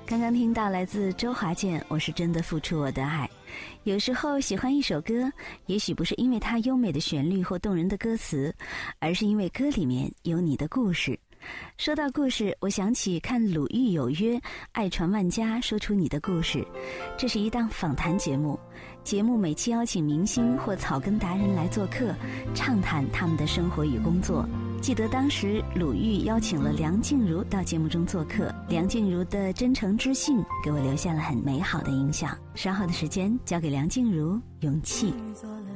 刚刚听到来自周华健，我是真的付出我的爱。有时候喜欢一首歌，也许不是因为它优美的旋律或动人的歌词，而是因为歌里面有你的故事。说到故事，我想起看《鲁豫有约》，爱传万家，说出你的故事。这是一档访谈节目，节目每期邀请明星或草根达人来做客，畅谈他们的生活与工作。记得当时鲁豫邀请了梁静茹到节目中做客，梁静茹的真诚知性给我留下了很美好的印象。稍后的时间交给梁静茹，勇气。